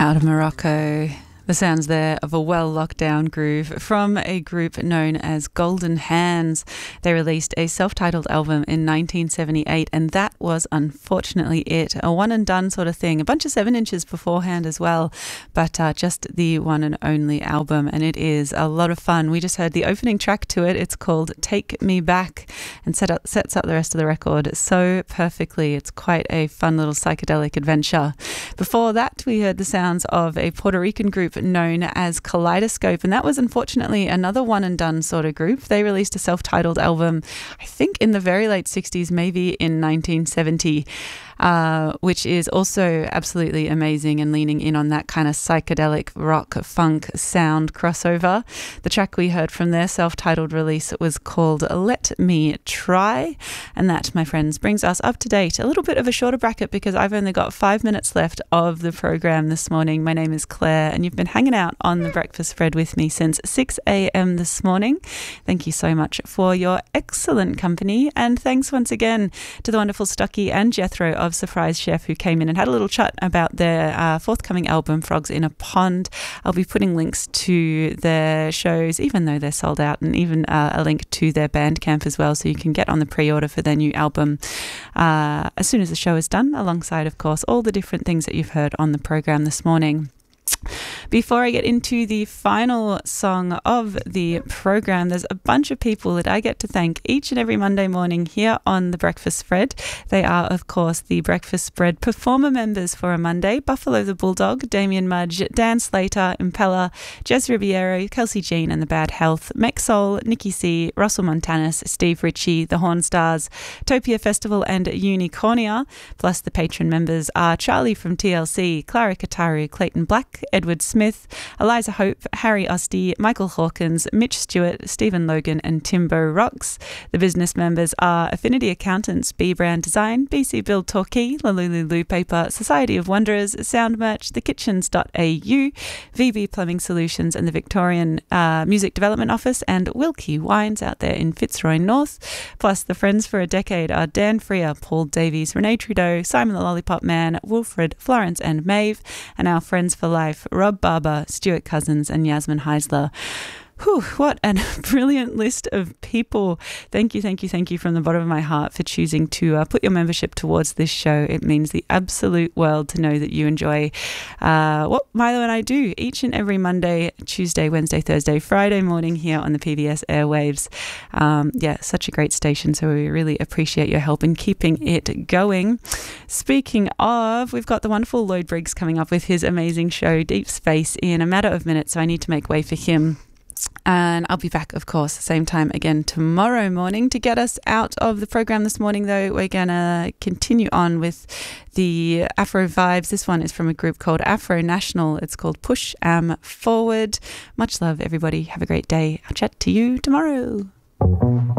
Out of Morocco. The sounds there of a well-locked-down groove from a group known as Golden Hands. They released a self-titled album in 1978, and that was unfortunately it. A one-and-done sort of thing. A bunch of 7-inches beforehand as well, but just the one and only album, and it is a lot of fun. We just heard the opening track to it. It's called Take Me Back, and sets up the rest of the record so perfectly. It's quite a fun little psychedelic adventure. Before that, we heard the sounds of a Puerto Rican group known as Kaleidoscope, and that was unfortunately another one and done sort of group. They released a self-titled album, I think in the very late 60s, maybe in 1970, which is also absolutely amazing and leaning in on that kind of psychedelic rock funk sound crossover. The track we heard from their self-titled release was called Let Me Try, and that, my friends, brings us up to date. A little bit of a shorter bracket because I've only got 5 minutes left of the program this morning. My name is Claire, and you've been hanging out on the breakfast spread with me since 6 a.m. this morning. Thank you so much for your excellent company, and thanks once again to the wonderful Stocky and Jethro of Surprise Chef, who came in and had a little chat about their forthcoming album, Frogs in a Pond. I'll be putting links to their shows, even though they're sold out, and even a link to their Bandcamp as well, so you can get on the pre-order for their new album as soon as the show is done, alongside, of course, all the different things that you've heard on the program this morning. Before I get into the final song of the program, there's a bunch of people that I get to thank each and every Monday morning here on the Breakfast Spread. They are, of course, the Breakfast Spread performer members for a Monday: Buffalo the Bulldog, Damien Mudge, Dan Slater, Impella, Jez Ribeiro, Kelsey Jean and the Bad Health, Mexol, Nikki C, Russell Montanus, Steve Ritchie, the Horn Stars, Topia Festival and Unicornia. Plus the patron members are Charlie from TLC, Clara Kataru, Clayton Black, Edward Smith, Eliza Hope, Harry Osty, Michael Hawkins, Mitch Stewart, Stephen Logan and Timbo Rocks. The business members are Affinity Accountants, B Brand Design, BC Build Torquay, Lalulu Paper, Society of Wanderers, Sound Merch, thekitchens.au, VB Plumbing Solutions and the Victorian Music Development Office, and Wilkie Wines out there in Fitzroy North. Plus the friends for a decade are Dan Freer, Paul Davies, Renee Trudeau, Simon the Lollipop Man, Wilfred, Florence and Maeve, and our friends for life, Rob Barber, Stuart Cousins and Yasmin Heisler. Whew, what a brilliant list of people. Thank you from the bottom of my heart for choosing to put your membership towards this show. It means the absolute world to know that you enjoy what Milo and I do each and every Monday, Tuesday, Wednesday, Thursday, Friday morning here on the PBS airwaves. Such a great station, so we really appreciate your help in keeping it going. Speaking of, we've got the wonderful Lloyd Briggs coming up with his amazing show, Deep Space, in a matter of minutes, so I need to make way for him. And I'll be back, of course, same time again tomorrow morning. To get us out of the program this morning, though, we're going to continue on with the Afro vibes. This one is from a group called Afro National. It's called Push Am Forward. Much love, everybody. Have a great day. I'll chat to you tomorrow.